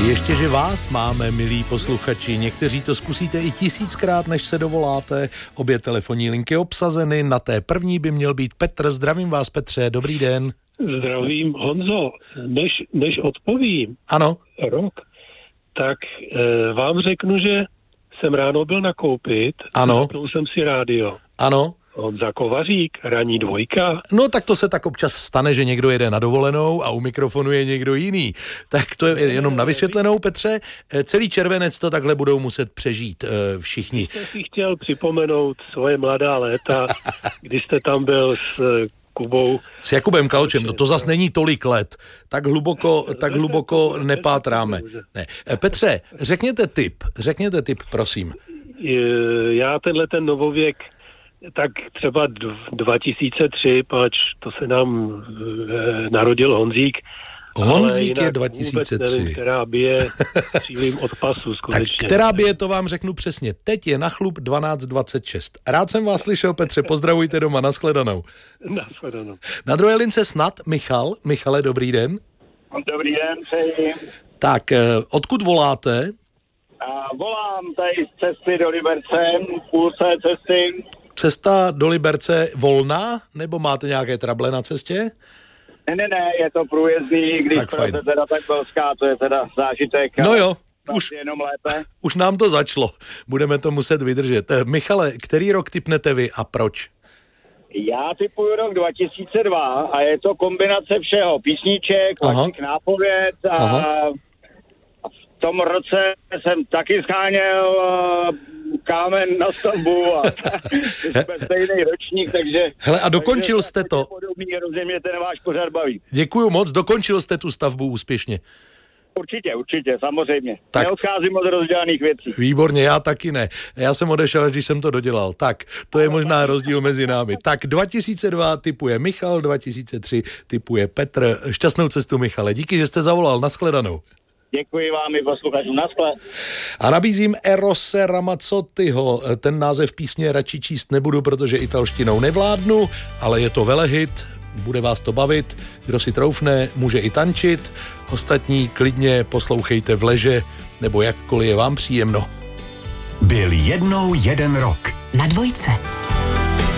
Ještě, že vás máme, milí posluchači, někteří to zkusíte i 1000krát, než se dovoláte. Obě telefonní linky obsazeny, na té první by měl být Petr. Zdravím vás, Petře, dobrý den. Zdravím, Honzo. Než odpovím Ano. rok, tak vám řeknu, že jsem ráno byl nakoupit. Ano. Zapnul jsem si rádio. Ano. Honza Kovařík, ranní dvojka. No tak to se tak občas stane, že někdo jede na dovolenou a u mikrofonu je někdo jiný. Tak to je jenom na vysvětlenou, Petře. Celý červenec to takhle budou muset přežít všichni. Jsem si chtěl připomenout svoje mladá léta, kdy jste tam byl s Kubou. S Jakubem Kalčem, no to zas není tolik let. Tak hluboko nepátráme. Ne. Petře, řekněte tip, prosím. Já ten novověk tak třeba 2003, pač to se nám narodil Honzík. Honzík je 2003. Nevím, která bije přílím od pasu skutečně. Tak která bije, to vám řeknu přesně. Teď je na chlup 12:26. Rád jsem vás slyšel, Petře, pozdravujte doma, nashledanou. Nashledanou. Na druhé lince snad Michal. Michale, dobrý den. Dobrý den, přeji. Tak, odkud voláte? Volám tady z cesty do Liberce, půlce cesty. Cesta do Liberce volná, nebo máte nějaké trable na cestě? Ne, je to průjezdný, když tak fajn. teda tak belská, to je teda zážitek. No jo, jenom lépe. Už nám to začalo, budeme to muset vydržet. Michale, který rok tipnete vy a proč? Já tipuju rok 2002 a je to kombinace všeho, písniček, klasik, nápověd a v tom roce jsem taky scháněl kámen na stavbu a jsme stejný ročník, takže... Hele, a dokončil jste to? Podobný, rozumně, ten váš pořad baví. Děkuju moc, dokončil jste tu stavbu úspěšně. Určitě, samozřejmě. Tak. Neodcházím od rozdělaných věcí. Výborně, já taky ne. Já jsem odešel, když jsem to dodělal. Tak, to je možná rozdíl mezi námi. Tak 2002 tipuje Michal, 2003 tipuje Petr. Šťastnou cestu, Michale. Díky, že jste zavolal. Nashledanou. Děkuji vám i posluchačům. Naschle. A nabízím Erose Ramazzottiho. Ten název písně radši číst nebudu, protože italštinou nevládnu, ale je to velehit. Bude vás to bavit, kdo si troufne, může i tančit, ostatní klidně poslouchejte v leže, nebo jakkoliv je vám příjemno. Byl jednou jeden rok. Na dvojce.